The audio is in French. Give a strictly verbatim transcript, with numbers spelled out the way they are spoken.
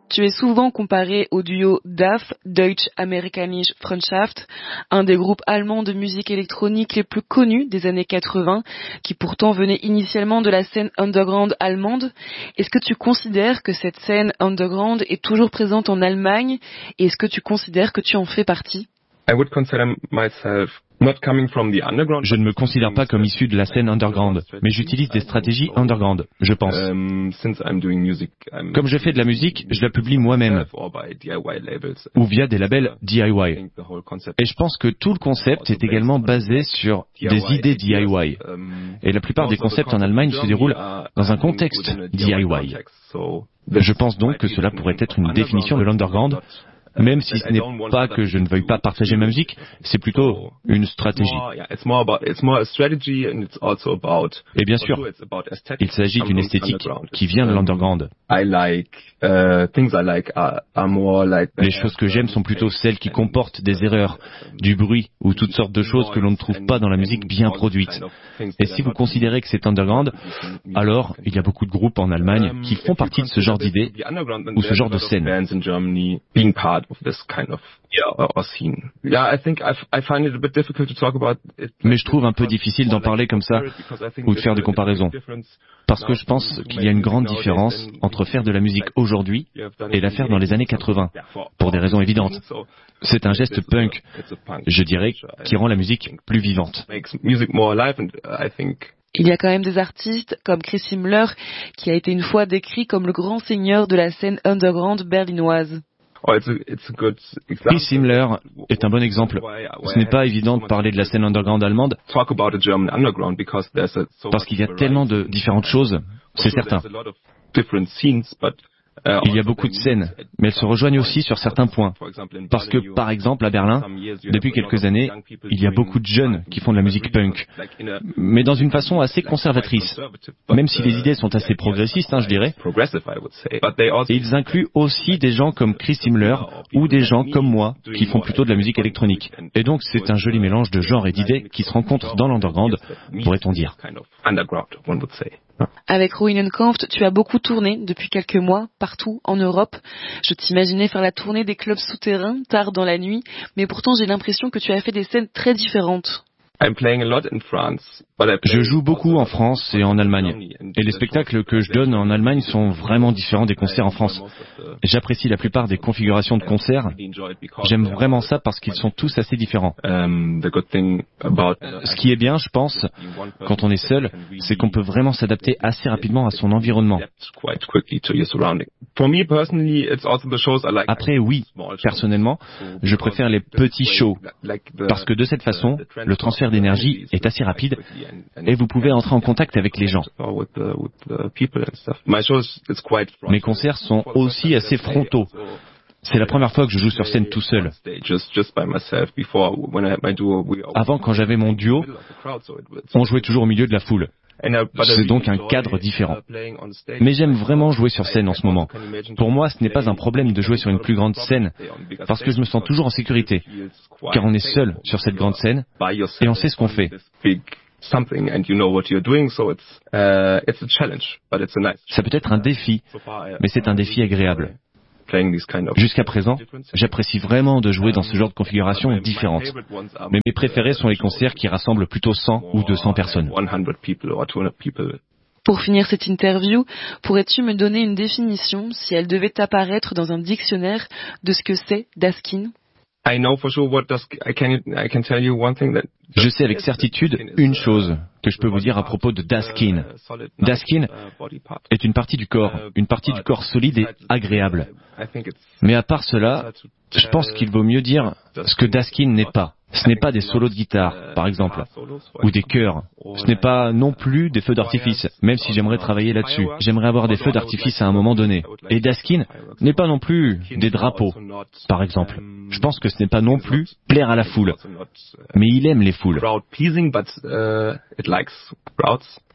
Tu es souvent comparé au duo D A F, Deutsch-Amerikanische Freundschaft, un des groupes allemands de musique électronique les plus connus des années quatre-vingts, qui pourtant venait initialement de la scène underground allemande. Est-ce que tu considères que cette scène underground est toujours présente en Allemagne, et est-ce que tu considères que tu en fais partie? I would consider myself not coming from the underground. Je ne me considère pas comme issu de la scène underground, mais j'utilise des stratégies underground, je pense. Um, since I'm doing music, I'm Comme je fais de la musique, je la publie moi-même, or by D I Y labels. ou via des labels D I I Y. think the whole concept Et je pense que tout le concept est également basé sur des idées D I Y. Um, Et la plupart des concepts en Allemagne se déroulent dans un contexte D I Y. So Je pense donc que cela pourrait être une définition de l'underground, même si ce n'est pas que je ne veuille pas partager ma musique, c'est plutôt une stratégie. Et bien sûr, il s'agit d'une esthétique qui vient de l'underground. Les choses que j'aime sont plutôt celles qui comportent des erreurs, du bruit ou toutes sortes de choses que l'on ne trouve pas dans la musique bien produite. Et si vous considérez que c'est underground, alors il y a beaucoup de groupes en Allemagne qui font partie de ce genre d'idées ou ce genre de scène. Of this kind of yeah, or scene. Yeah, I think I've, I find it a bit difficult to talk about it. Mais je trouve un peu difficile d'en parler comme ça ou de faire des comparaisons. Parce que je pense qu'il y a une grande différence entre faire de la musique aujourd'hui et la faire dans les années quatre-vingts, pour des raisons évidentes. C'est un geste punk, je dirais, qui rend la musique plus vivante. Il y a quand même des artistes comme Chris Himmler, qui a été une fois décrit comme le grand seigneur de la scène underground berlinoise. Chris Himmler est un bon exemple. Ce n'est pas évident de parler de la scène underground allemande parce qu'il y a tellement de différentes choses, c'est certain. Il y a beaucoup de scènes, mais elles se rejoignent aussi sur certains points. Parce que, par exemple, à Berlin, depuis quelques années, il y a beaucoup de jeunes qui font de la musique punk, mais dans une façon assez conservatrice, même si les idées sont assez progressistes, hein, je dirais. Et ils incluent aussi des gens comme Chris Himmler ou des gens comme moi qui font plutôt de la musique électronique. Et donc, c'est un joli mélange de genres et d'idées qui se rencontrent dans l'underground, pourrait-on dire. Avec Ruinenkampf, tu as beaucoup tourné depuis quelques mois, partout en Europe. Je t'imaginais faire la tournée des clubs souterrains, tard dans la nuit, mais pourtant j'ai l'impression que tu as fait des scènes très différentes. Je joue beaucoup en France et en Allemagne. Et les spectacles que je donne en Allemagne sont vraiment différents des concerts en France. J'apprécie la plupart des configurations de concerts. J'aime vraiment ça parce qu'ils sont tous assez différents. Ce qui est bien, je pense, quand on est seul, c'est qu'on peut vraiment s'adapter assez rapidement à son environnement. Après, oui, personnellement, je préfère les petits shows. Parce que de cette façon, le transfert d'énergie est assez rapide et vous pouvez entrer en contact avec les gens. Mes concerts sont aussi assez frontaux. C'est la première fois que je joue sur scène tout seul. Avant, quand j'avais mon duo, on jouait toujours au milieu de la foule. C'est donc un cadre différent. Mais j'aime vraiment jouer sur scène en ce moment. Pour moi, ce n'est pas un problème de jouer sur une plus grande scène, parce que je me sens toujours en sécurité, car on est seul sur cette grande scène, et on sait ce qu'on fait. Ça peut être un défi, mais c'est un défi agréable. Jusqu'à présent, j'apprécie vraiment de jouer dans ce genre de configuration différente. Mais mes préférés sont les concerts qui rassemblent plutôt cent ou deux cents personnes. Pour finir cette interview, pourrais-tu me donner une définition, si elle devait apparaître dans un dictionnaire, de ce que c'est Daskin ? Je sais avec certitude une chose que je peux vous dire à propos de Daskin. Daskin est une partie du corps, une partie du corps solide et agréable. Mais à part cela, je pense qu'il vaut mieux dire ce que Daskin n'est pas. Ce n'est pas des solos de guitare, par exemple, ou des chœurs. Ce n'est pas non plus des feux d'artifice, même si j'aimerais travailler là-dessus. J'aimerais avoir des feux d'artifice à un moment donné. Et Daskin n'est pas non plus des drapeaux, par exemple. Je pense que ce n'est pas non plus plaire à la foule. Mais il aime les foules.